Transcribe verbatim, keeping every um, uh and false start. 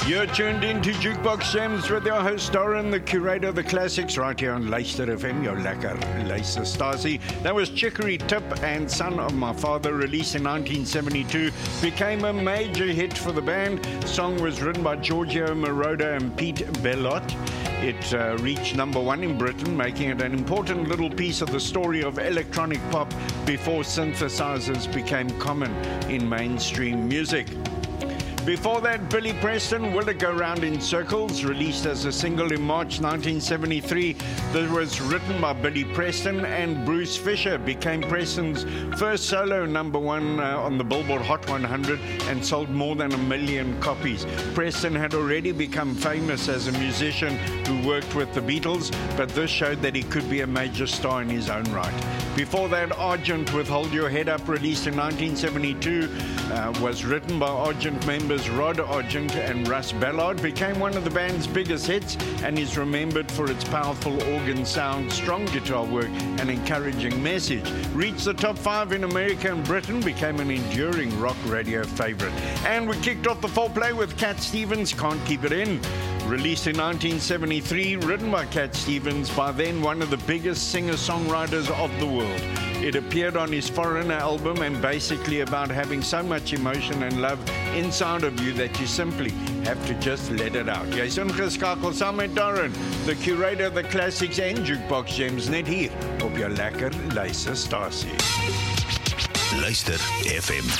You're tuned in to Jukebox Gems with your host Doran, the curator of the classics, right here on Luister F M, your lekker luisterstasie. That was Chicory Tip and Son of My Father, released in nineteen seventy-two, became a major hit for the band. The song was written by Giorgio Moroder and Pete Bellotte. It uh, reached number one in Britain, making it an important little piece of the story of electronic pop before synthesizers became common in mainstream music. Before that, Billy Preston, Will It Go Round in Circles, released as a single in March nineteen seventy-three. That was written by Billy Preston and Bruce Fisher, became Preston's first solo number one uh, on the Billboard Hot one hundred and sold more than a million copies. Preston had already become famous as a musician who worked with the Beatles, but this showed that he could be a major star in his own right. Before that, Argent with Hold Your Head Up, released in nineteen seventy-two, uh, was written by Argent members Rod Argent and Russ Ballard, became one of the band's biggest hits, and is remembered for its powerful organ sound, strong guitar work, and encouraging message. Reached the top five in America and Britain, became an enduring rock radio favorite. And we kicked off the foreplay with Cat Stevens, Can't Keep It In. Released in nineteen seventy-three, written by Cat Stevens, by then one of the biggest singer-songwriters of the world. It appeared on his Foreigner album and basically about having so much emotion and love inside of you that you simply have to just let it out. Jy's ingeskakel saam met Doran, the curator of the classics and Jukebox Gems, net hier op jou lekker luisterstasie. Luister F M.